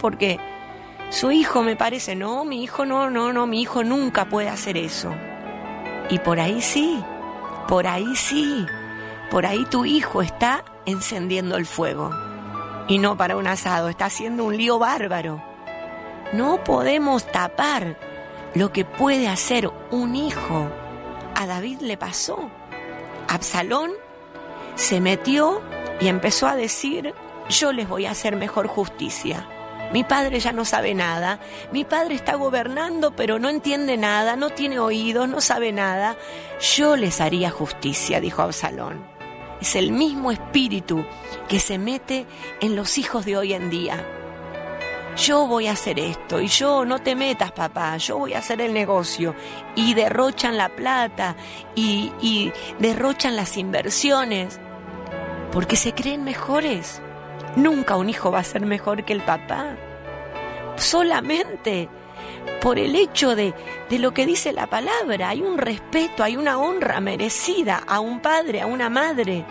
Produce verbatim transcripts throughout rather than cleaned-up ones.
porque su hijo me parece, no, mi hijo no, no, no, mi hijo nunca puede hacer eso. Y por ahí sí, por ahí sí, por ahí tu hijo está encendiendo el fuego. Y no para un asado, está haciendo un lío bárbaro. No podemos tapar lo que puede hacer un hijo. A David le pasó. Absalón se metió y empezó a decir, yo les voy a hacer mejor justicia. Mi padre ya no sabe nada, mi padre está gobernando pero no entiende nada, no tiene oídos, no sabe nada. Yo les haría justicia, dijo Absalón. Es el mismo espíritu que se mete en los hijos de hoy en día. Yo voy a hacer esto y yo, no te metas papá, yo voy a hacer el negocio. Y derrochan la plata y, y derrochan las inversiones porque se creen mejores. Nunca un hijo va a ser mejor que el papá. Solamente por el hecho de, de lo que dice la palabra. Hay un respeto, hay una honra merecida a un padre, a una madre.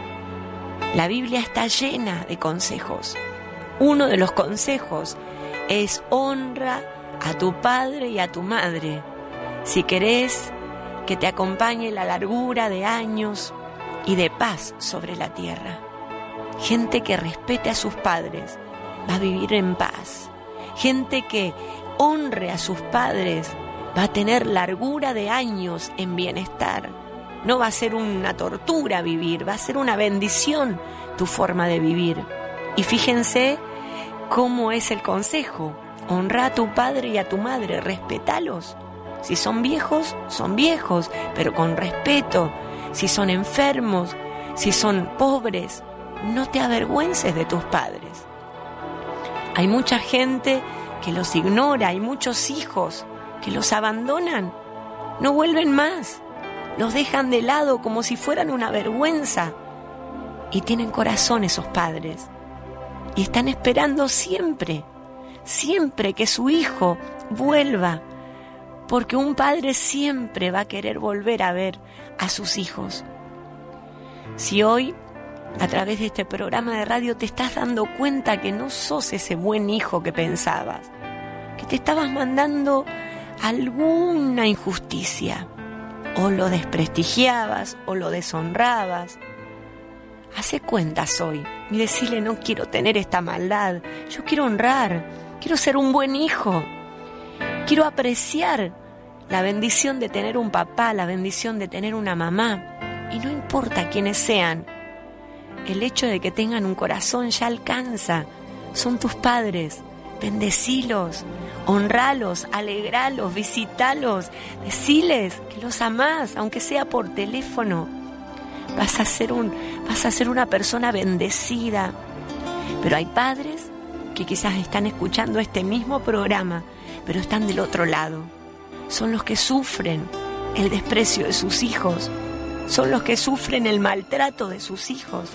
La Biblia está llena de consejos. Uno de los consejos es honra a tu padre y a tu madre. Si querés que te acompañe la largura de años y de paz sobre la tierra. Gente que respete a sus padres va a vivir en paz. Gente que honre a sus padres va a tener largura de años en bienestar. No va a ser una tortura vivir, va a ser una bendición tu forma de vivir. Y fíjense cómo es el consejo. Honra a tu padre y a tu madre, respétalos. Si son viejos, son viejos, pero con respeto. Si son enfermos, si son pobres, no te avergüences de tus padres. Hay mucha gente que los ignora, hay muchos hijos que los abandonan, no vuelven más, los dejan de lado como si fueran una vergüenza. Y tienen corazón esos padres. Y están esperando siempre, siempre que su hijo vuelva, porque un padre siempre va a querer volver a ver a sus hijos. Si hoy, a través de este programa de radio, te estás dando cuenta que no sos ese buen hijo que pensabas, que te estabas mandando alguna injusticia, o lo desprestigiabas, o lo deshonrabas, hace cuentas hoy y decirle, no quiero tener esta maldad, yo quiero honrar, quiero ser un buen hijo, quiero apreciar la bendición de tener un papá, la bendición de tener una mamá, y no importa quiénes sean, el hecho de que tengan un corazón ya alcanza, son tus padres, bendecilos, honralos, alegralos, visitalos, deciles que los amás, aunque sea por teléfono. Vas a ser un, vas a ser una persona bendecida. Pero hay padres que quizás están escuchando este mismo programa, pero están del otro lado. Son los que sufren el desprecio de sus hijos. Son los que sufren el maltrato de sus hijos.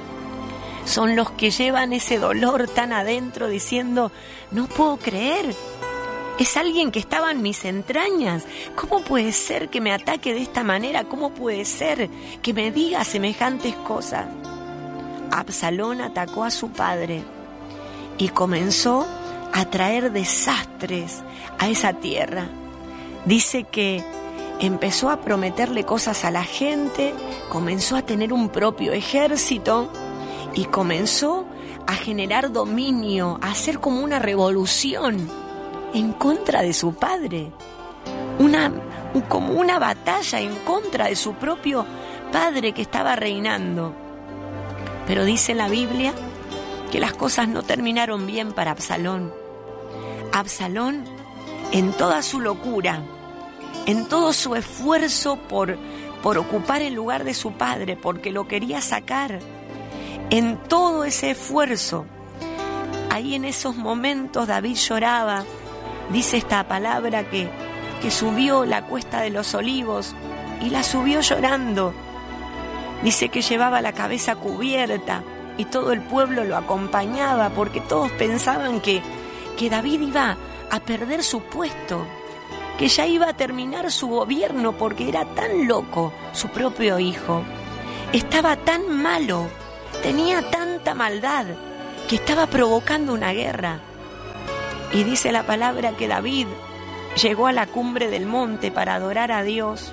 Son los que llevan ese dolor tan adentro diciendo, no puedo creer. Es alguien que estaba en mis entrañas. ¿Cómo puede ser que me ataque de esta manera? ¿Cómo puede ser que me diga semejantes cosas? Absalón atacó a su padre y comenzó a traer desastres a esa tierra. Dice que empezó a prometerle cosas a la gente, comenzó a tener un propio ejército y comenzó a generar dominio, a hacer como una revolución en contra de su padre, una, como una batalla en contra de su propio padre que estaba reinando. Pero dice la Biblia que las cosas no terminaron bien para Absalón. Absalón, en toda su locura, en todo su esfuerzo por, por ocupar el lugar de su padre, porque lo quería sacar, en todo ese esfuerzo, ahí en esos momentos David lloraba. Dice esta palabra que, que subió la cuesta de los olivos y la subió llorando. Dice que llevaba la cabeza cubierta y todo el pueblo lo acompañaba porque todos pensaban que, que David iba a perder su puesto, que ya iba a terminar su gobierno porque era tan loco su propio hijo. Estaba tan malo, tenía tanta maldad que estaba provocando una guerra. Y dice la palabra que David llegó a la cumbre del monte para adorar a Dios.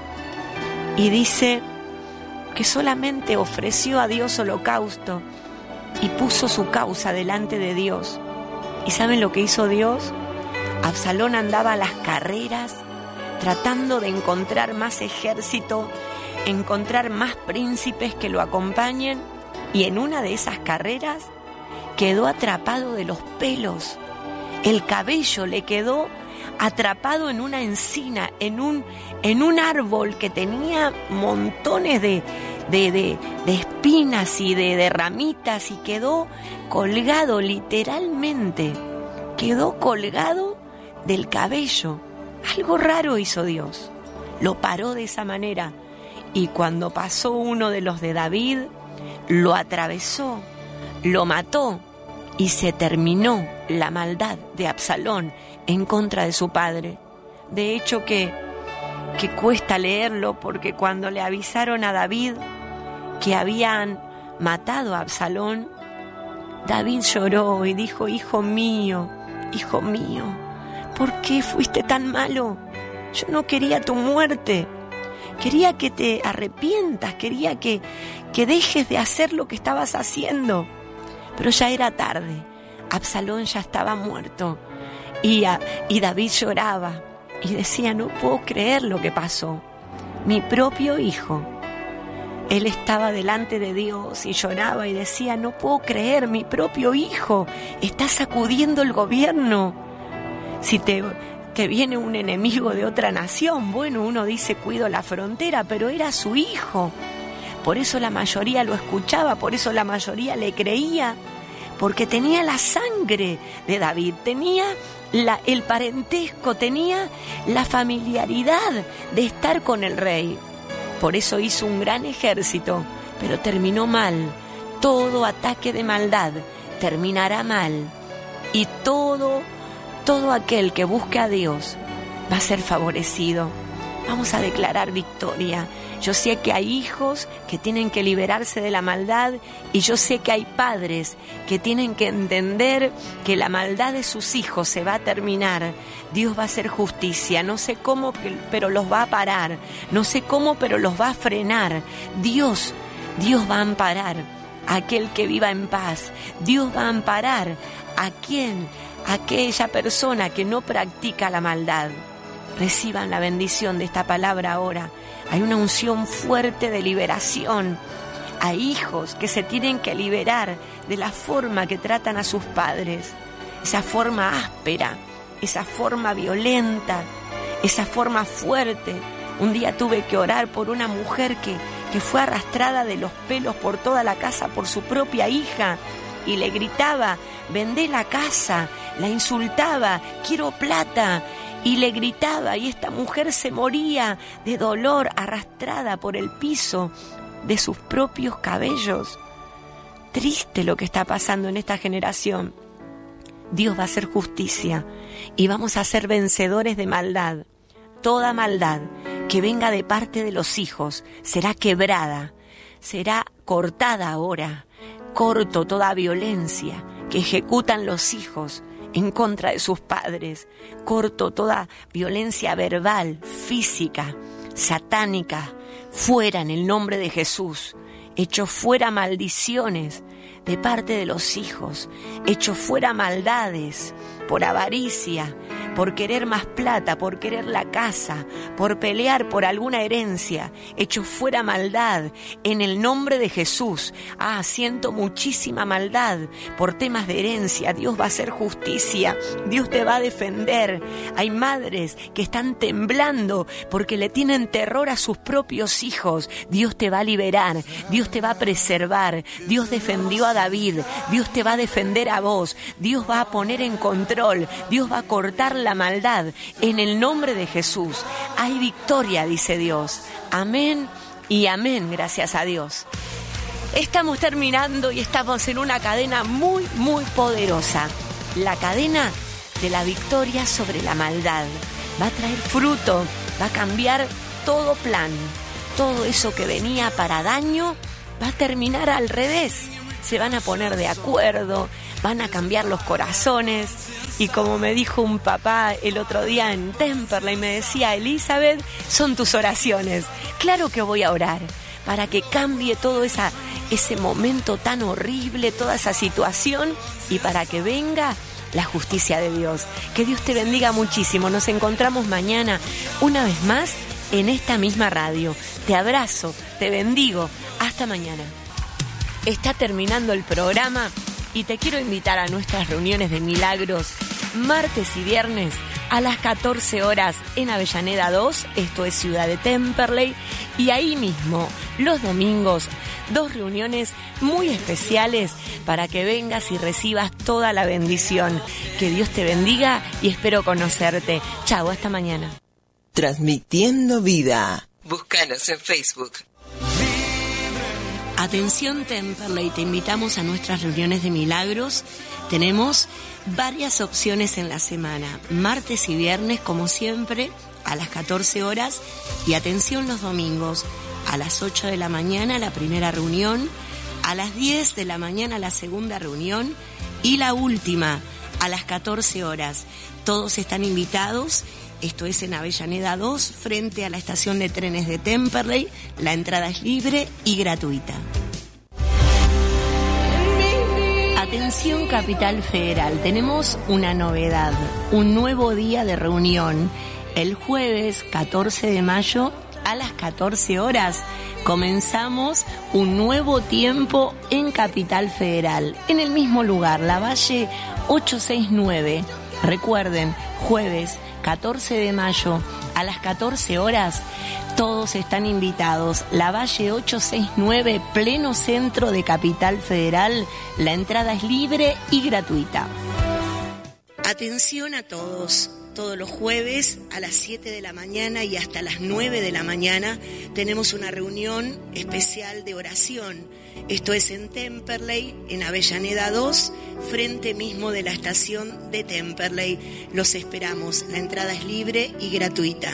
Y dice que solamente ofreció a Dios holocausto y puso su causa delante de Dios. ¿Y saben lo que hizo Dios? Absalón andaba a las carreras tratando de encontrar más ejército, encontrar más príncipes que lo acompañen, y en una de esas carreras quedó atrapado de los pelos. El cabello le quedó atrapado en una encina, en un, en un árbol que tenía montones de, de, de, de espinas y de, de ramitas, y quedó colgado literalmente, quedó colgado del cabello. Algo raro hizo Dios, lo paró de esa manera, y cuando pasó uno de los de David, lo atravesó, lo mató, y se terminó la maldad de Absalón en contra de su padre. De hecho que, que cuesta leerlo, porque cuando le avisaron a David que habían matado a Absalón, David lloró y dijo: hijo mío, hijo mío, ¿por qué fuiste tan malo? Yo no quería tu muerte, quería que te arrepientas, quería que, que dejes de hacer lo que estabas haciendo. Pero ya era tarde, Absalón ya estaba muerto, y, a, y David lloraba y decía: no puedo creer lo que pasó, mi propio hijo. Él estaba delante de Dios y lloraba y decía: no puedo creer, mi propio hijo está sacudiendo el gobierno. Si te, te viene un enemigo de otra nación, bueno, uno dice: cuido la frontera, pero era su hijo. Por eso la mayoría lo escuchaba, por eso la mayoría le creía, porque tenía la sangre de David, tenía la, el parentesco, tenía la familiaridad de estar con el rey. Por eso hizo un gran ejército, pero terminó mal. Todo ataque de maldad terminará mal, y todo, todo aquel que busque a Dios va a ser favorecido. Vamos a declarar victoria. Yo sé que hay hijos que tienen que liberarse de la maldad, y yo sé que hay padres que tienen que entender que la maldad de sus hijos se va a terminar. Dios va a hacer justicia, no sé cómo, pero los va a parar, no sé cómo, pero los va a frenar. Dios, Dios va a amparar a aquel que viva en paz. Dios va a amparar a quien, a aquella persona que no practica la maldad. Reciban la bendición de esta palabra ahora. Hay una unción fuerte de liberación. Hay hijos que se tienen que liberar de la forma que tratan a sus padres. Esa forma áspera, esa forma violenta, esa forma fuerte. Un día tuve que orar por una mujer que, que fue arrastrada de los pelos por toda la casa por su propia hija, y le gritaba: vendé la casa, la insultaba, quiero plata. Y le gritaba, y esta mujer se moría de dolor, arrastrada por el piso de sus propios cabellos. Triste lo que está pasando en esta generación. Dios va a hacer justicia y vamos a ser vencedores de maldad. Toda maldad que venga de parte de los hijos será quebrada, será cortada ahora. Corto toda violencia que ejecutan los hijos en contra de sus padres. Corto toda violencia verbal, física, satánica, fuera en el nombre de Jesús. Echo fuera maldiciones de parte de los hijos. Echo fuera maldades por avaricia, por querer más plata, por querer la casa, por pelear por alguna herencia. Echo fuera maldad en el nombre de Jesús. Ah, siento muchísima maldad por temas de herencia. Dios va a hacer justicia. Dios te va a defender. Hay madres que están temblando porque le tienen terror a sus propios hijos. Dios te va a liberar. Dios te va a preservar. Dios defendió a David. Dios te va a defender a vos. Dios va a poner en control. Dios va a cortar la maldad en el nombre de Jesús. Hay victoria, dice Dios. Amén y amén, gracias a Dios. Estamos terminando y estamos en una cadena muy, muy poderosa. La cadena de la victoria sobre la maldad. Va a traer fruto, va a cambiar todo plan. Todo eso que venía para daño va a terminar al revés. Se van a poner de acuerdo, van a cambiar los corazones. Y como me dijo un papá el otro día en Temperley, me decía, Elizabeth, son tus oraciones. Claro que voy a orar para que cambie todo esa, ese momento tan horrible, toda esa situación, y para que venga la justicia de Dios. Que Dios te bendiga muchísimo. Nos encontramos mañana una vez más en esta misma radio. Te abrazo, te bendigo. Hasta mañana. Está terminando el programa y te quiero invitar a nuestras reuniones de milagros martes y viernes a las catorce horas en Avellaneda dos, esto es Ciudad de Temperley, y ahí mismo los domingos dos reuniones muy especiales para que vengas y recibas toda la bendición. Que Dios te bendiga y espero conocerte. Chau, hasta mañana. Transmitiendo vida. Búscanos en Facebook. Atención Temperley, te invitamos a nuestras reuniones de milagros. Tenemos varias opciones en la semana, martes y viernes como siempre a las catorce horas, y atención los domingos a las ocho de la mañana la primera reunión, a las diez de la mañana la segunda reunión y la última a las catorce horas. Todos están invitados. Esto es en Avellaneda dos, frente a la estación de trenes de Temperley. La entrada es libre y gratuita. Atención Capital Federal, tenemos una novedad, un nuevo día de reunión. El jueves catorce de mayo a las catorce horas comenzamos un nuevo tiempo en Capital Federal, en el mismo lugar, Lavalle ochocientos sesenta y nueve. Recuerden, jueves catorce de mayo a las catorce horas, todos están invitados. Lavalle ochocientos sesenta y nueve, pleno centro de Capital Federal. La entrada es libre y gratuita. Atención a todos. Todos los jueves a las siete de la mañana y hasta las nueve de la mañana tenemos una reunión especial de oración. Esto es en Temperley, en Avellaneda dos, frente mismo de la estación de Temperley. Los esperamos. La entrada es libre y gratuita.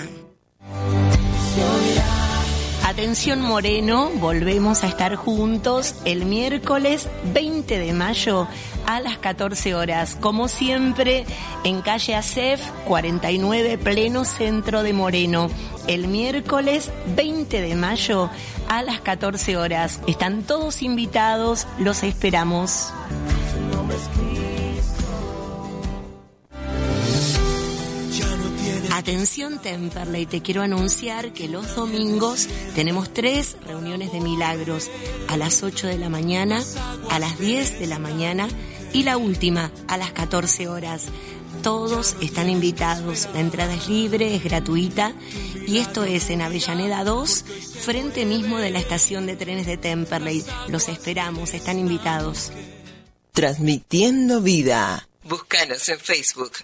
Atención Moreno, volvemos a estar juntos el miércoles veinte de mayo a las catorce horas, como siempre en calle Acef cuarenta y nueve, pleno centro de Moreno. El miércoles veinte de mayo a las catorce horas. Están todos invitados, los esperamos. Atención Temperley, te quiero anunciar que los domingos tenemos tres reuniones de milagros, a las ocho de la mañana, a las diez de la mañana y la última a las catorce horas. Todos están invitados, la entrada es libre, es gratuita, y esto es en Avellaneda dos, frente mismo de la estación de trenes de Temperley. Los esperamos, están invitados. Transmitiendo vida. Búscanos en Facebook.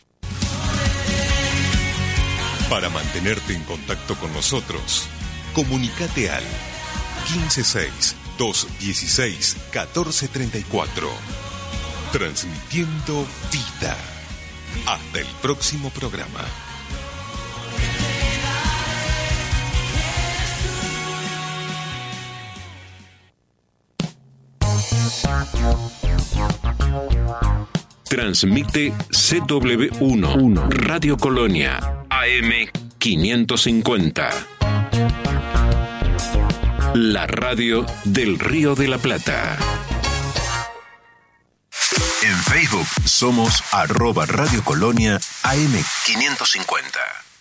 Para mantenerte en contacto con nosotros, comunícate al quince seis, doscientos dieciséis, catorce treinta y cuatro. Transmitiendo vida. Hasta el próximo programa. Transmite C W uno, Radio Colonia, A M quinientos cincuenta. La radio del Río de la Plata. En Facebook somos arroba Radio Colonia A M quinientos cincuenta.